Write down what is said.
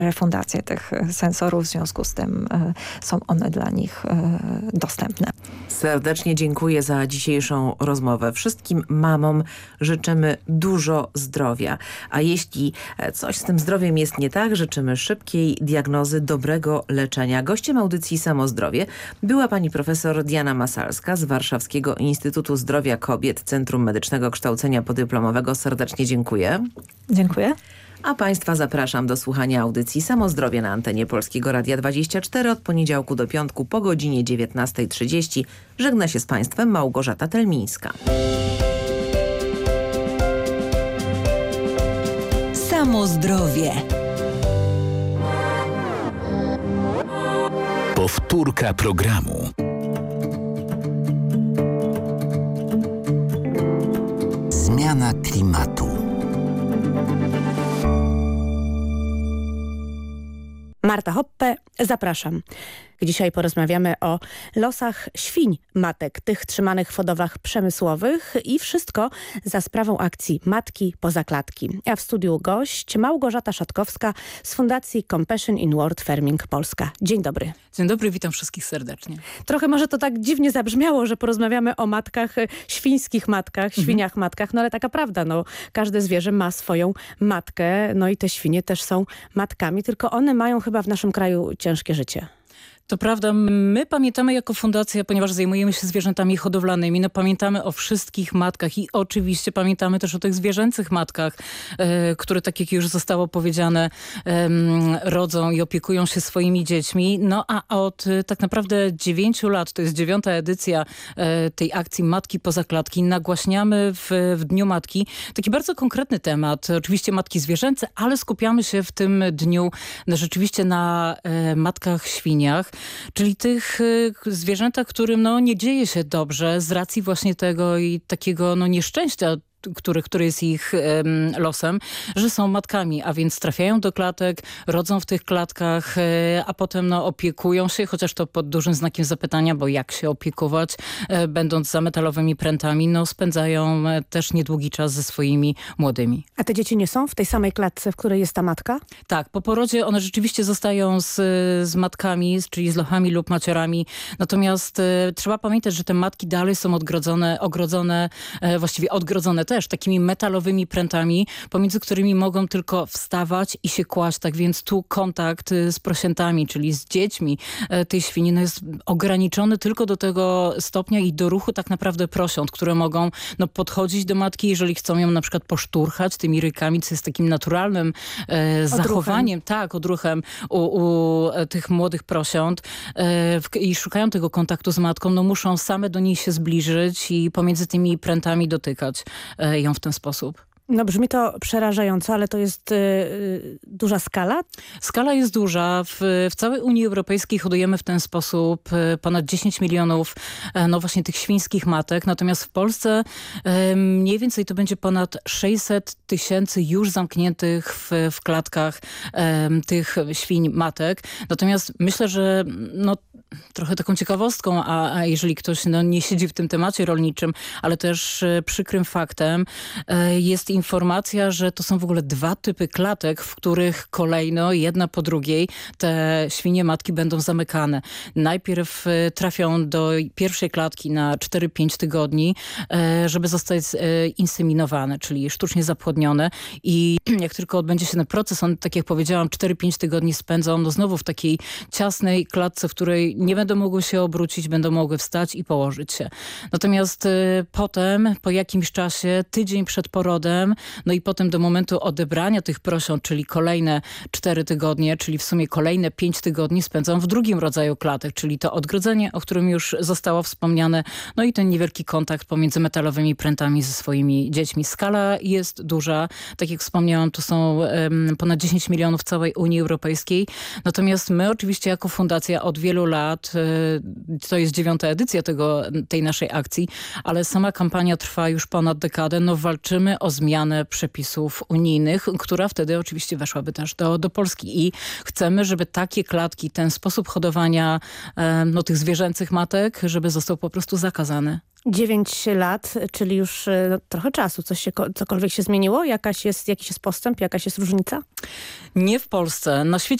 refundację tych sensorów, w związku z tym są one dla nich dostępne. Serdecznie dziękuję za dzisiejszą rozmowę. Wszystkim mamom życzymy dużo zdrowia. A jeśli coś z tym zdrowiem jest nie tak, życzymy szybkiej diagnozy, dobrego leczenia. Gościem audycji Samozdrowie była pani profesor Diana Masalska z Warszawskiego Instytutu Zdrowia Kobiet, Centrum Medycznego Kształcenia Podyplomowego. Serdecznie dziękuję. Dziękuję. A państwa zapraszam do słuchania audycji Samozdrowie na antenie Polskiego Radia 24 od poniedziałku do piątku po godzinie 19:30. Żegna się z państwem Małgorzata Telmińska. Samozdrowie. Powtórka programu. Zmiana klimatu. Marta Hoppe, zapraszam. Dzisiaj porozmawiamy o losach świń matek, tych trzymanych w hodowlach przemysłowych i wszystko za sprawą akcji Matki poza klatki. A w studiu gość Małgorzata Szatkowska z Fundacji Compassion in World Farming Polska. Dzień dobry. Dzień dobry, witam wszystkich serdecznie. Trochę może to tak dziwnie zabrzmiało, że porozmawiamy o matkach, świńskich matkach, świniach matkach, no ale taka prawda, no każde zwierzę ma swoją matkę, no i te świnie też są matkami, tylko one mają chyba w naszym kraju ciężkie życie. To prawda, my pamiętamy jako fundacja, ponieważ zajmujemy się zwierzętami hodowlanymi, no pamiętamy o wszystkich matkach i oczywiście pamiętamy też o tych zwierzęcych matkach, które, tak jak już zostało powiedziane, rodzą i opiekują się swoimi dziećmi. No a od tak naprawdę 9 lat, to jest 9. edycja tej akcji Matki poza klatki, nagłaśniamy w Dniu Matki taki bardzo konkretny temat. Oczywiście matki zwierzęce, ale skupiamy się w tym dniu rzeczywiście na matkach świniach. Czyli tych zwierzętach, którym nie dzieje się dobrze z racji właśnie tego i takiego nieszczęścia, który jest ich losem, że są matkami, a więc trafiają do klatek, rodzą w tych klatkach, a potem opiekują się, chociaż to pod dużym znakiem zapytania, bo jak się opiekować, będąc za metalowymi prętami, spędzają też niedługi czas ze swoimi młodymi. A te dzieci nie są w tej samej klatce, w której jest ta matka? Tak, po porodzie one rzeczywiście zostają z matkami, czyli z lochami lub maciorami, natomiast trzeba pamiętać, że te matki dalej są odgrodzone też takimi metalowymi prętami, pomiędzy którymi mogą tylko wstawać i się kłaść. Tak więc tu kontakt z prosiętami, czyli z dziećmi tej świni jest ograniczony tylko do tego stopnia i do ruchu tak naprawdę prosiąt, które mogą podchodzić do matki, jeżeli chcą ją na przykład poszturchać tymi rykami, co jest takim naturalnym zachowaniem, odruchem u tych młodych prosiąt i szukają tego kontaktu z matką, muszą same do niej się zbliżyć i pomiędzy tymi prętami dotykać ją w ten sposób. Brzmi to przerażająco, ale to jest duża skala? Skala jest duża. W całej Unii Europejskiej hodujemy w ten sposób ponad 10 milionów właśnie tych świńskich matek. Natomiast w Polsce mniej więcej to będzie ponad 600 tysięcy już zamkniętych w klatkach tych świń matek. Natomiast myślę, że trochę taką ciekawostką, a jeżeli ktoś nie siedzi w tym temacie rolniczym, ale też przykrym faktem jest informacja, że to są w ogóle 2 typy klatek, w których kolejno, jedna po drugiej, te świnie matki będą zamykane. Najpierw trafią do pierwszej klatki na 4-5 tygodni, żeby zostać inseminowane, czyli sztucznie zapłodnione i jak tylko odbędzie się ten proces, on, tak jak powiedziałam, 4-5 tygodni spędzą znowu w takiej ciasnej klatce, w której nie będą mogły się obrócić, będą mogły wstać i położyć się. Natomiast potem, po jakimś czasie, tydzień przed porodem, i potem do momentu odebrania tych prosiąt, czyli kolejne 4 tygodnie, czyli w sumie kolejne 5 tygodni spędzą w drugim rodzaju klatek, czyli to odgrodzenie, o którym już zostało wspomniane, i ten niewielki kontakt pomiędzy metalowymi prętami ze swoimi dziećmi. Skala jest duża. Tak jak wspomniałam, to są ponad 10 milionów w całej Unii Europejskiej. Natomiast my oczywiście jako fundacja od wielu lat lat, to jest 9. edycja tej naszej akcji, ale sama kampania trwa już ponad dekadę. No walczymy o zmianę przepisów unijnych, która wtedy oczywiście weszłaby też do Polski i chcemy, żeby takie klatki, ten sposób hodowania tych zwierzęcych matek, żeby został po prostu zakazany. 9 lat, czyli już trochę czasu. Cokolwiek się zmieniło? Jakiś jest postęp? Jakaś jest różnica? Nie w Polsce. Na świecie